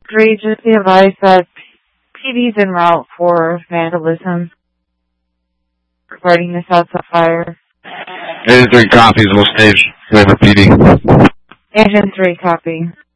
3, just be advised that PD's en route for vandalism regarding the Southside fire. Agent 3 copies, we'll stage waiver PD. Agent 3 copy.